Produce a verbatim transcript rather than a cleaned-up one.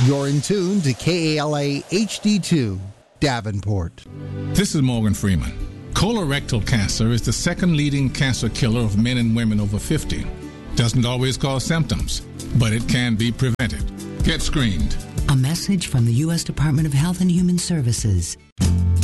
You're in tune to K A L A H D two, Davenport. This is Morgan Freeman. Colorectal cancer is the second leading cancer killer of men and women over fifty. Doesn't always cause symptoms, but it can be prevented. Get screened. A message from the U S Department of Health and Human Services.